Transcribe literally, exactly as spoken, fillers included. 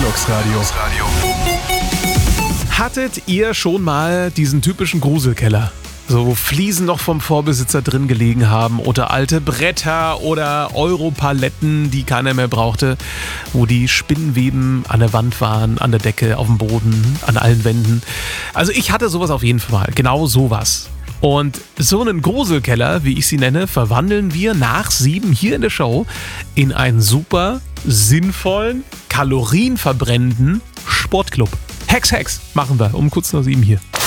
Vox Radio. Hattet ihr schon mal diesen typischen Gruselkeller? So, wo Fliesen noch vom Vorbesitzer drin gelegen haben oder alte Bretter oder Europaletten, die keiner mehr brauchte, wo die Spinnenweben an der Wand waren, an der Decke, auf dem Boden, an allen Wänden. Also ich hatte sowas auf jeden Fall, genau sowas. Und so einen Gruselkeller, wie ich sie nenne, verwandeln wir nach sieben hier in der Show in einen super sinnvollen, kalorienverbrennenden Sportclub. Hex, Hex machen wir um kurz nach sieben hier.